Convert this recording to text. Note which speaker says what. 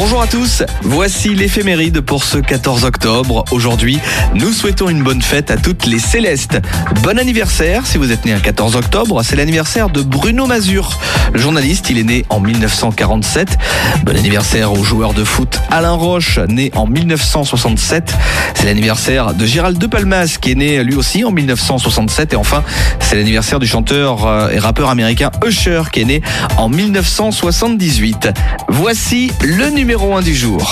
Speaker 1: Bonjour à tous, voici l'éphéméride pour ce 14 octobre. Aujourd'hui, nous souhaitons une bonne fête à toutes les célestes. Bon anniversaire si vous êtes né un 14 octobre, c'est l'anniversaire de Bruno Mazur. Le journaliste, il est né en 1947. Bon anniversaire au joueur de foot Alain Roche, né en 1967. C'est l'anniversaire de Gérald De Palmas, qui est né lui aussi en 1967. Et enfin, c'est l'anniversaire du chanteur et rappeur américain Usher, qui est né en 1978. Voici le numéro 1 du jour.